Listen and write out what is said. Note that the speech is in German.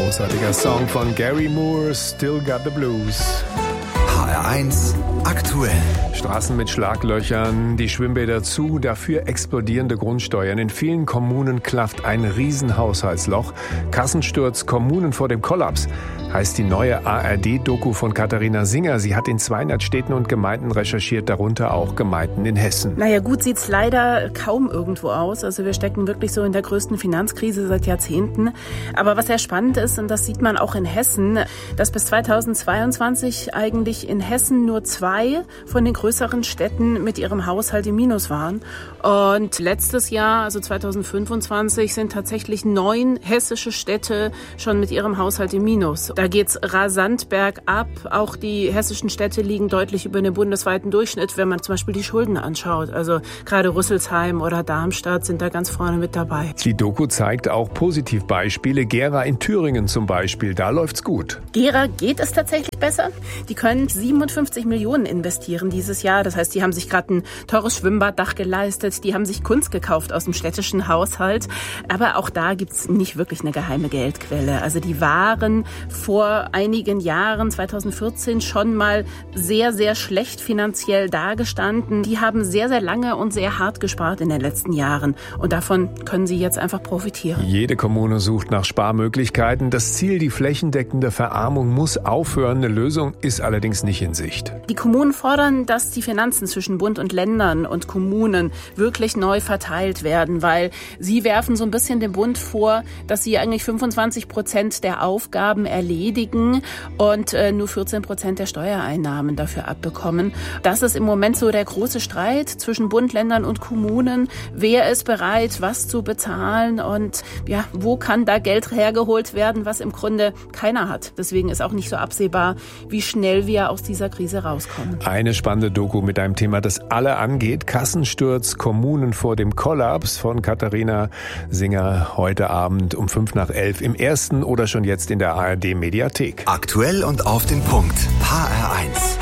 Großartiger Song von Gary Moore, Still Got the Blues. HR1 aktuell. Straßen mit Schlaglöchern, die Schwimmbäder zu, dafür explodierende Grundsteuern. In vielen Kommunen klafft ein Riesenhaushaltsloch. Kassensturz, Kommunen vor dem Kollaps, heißt die neue ARD-Doku von Katharina Singer. Sie hat in 200 Städten und Gemeinden recherchiert, darunter auch Gemeinden in Hessen. Naja, gut sieht's leider kaum irgendwo aus. Also wir stecken wirklich so in der größten Finanzkrise seit Jahrzehnten. Aber was sehr spannend ist, und das sieht man auch in Hessen, dass bis 2022 eigentlich in Hessen nur 2 von den größeren Städten mit ihrem Haushalt im Minus waren. Und letztes Jahr, also 2025, sind tatsächlich 9 hessische Städte schon mit ihrem Haushalt im Minus. Da geht's rasant bergab. Auch die hessischen Städte liegen deutlich über dem bundesweiten Durchschnitt, wenn man zum Beispiel die Schulden anschaut. Also gerade Rüsselsheim oder Darmstadt sind da ganz vorne mit dabei. Die Doku zeigt auch Positivbeispiele. Gera in Thüringen zum Beispiel, da läuft's gut. Gera geht es tatsächlich besser. Die können 57 Millionen investieren dieses Jahr. Das heißt, die haben sich gerade ein teures Schwimmbaddach geleistet. Die haben sich Kunst gekauft aus dem städtischen Haushalt. Aber auch da gibt's nicht wirklich eine geheime Geldquelle. Also die waren vor einigen Jahren, 2014, schon mal sehr, sehr schlecht finanziell dagestanden. Die haben sehr, sehr lange und sehr hart gespart in den letzten Jahren. Und davon können sie jetzt einfach profitieren. Jede Kommune sucht nach Sparmöglichkeiten. Das Ziel, die flächendeckende Verarmung, muss aufhören. Eine Lösung ist allerdings nicht in Sicht. Die Kommunen fordern, dass die Finanzen zwischen Bund und Ländern und Kommunen wirklich neu verteilt werden, weil sie werfen so ein bisschen dem Bund vor, dass sie eigentlich 25% der Aufgaben erledigen und nur 14% der Steuereinnahmen dafür abbekommen. Das ist im Moment so der große Streit zwischen Bund, Ländern und Kommunen. Wer ist bereit, was zu bezahlen und ja, wo kann da Geld hergeholt werden, was im Grunde keiner hat. Deswegen ist auch nicht so absehbar, wie schnell wir aus dieser Krise rauskommen. Eine spannende Doku mit einem Thema, das alle angeht. Kassensturz, Kommunen vor dem Kollaps von Katharina Singer heute Abend um 11:05 im ersten oder schon jetzt in der ARD-Mediathek. Aktuell und auf den Punkt. HR1.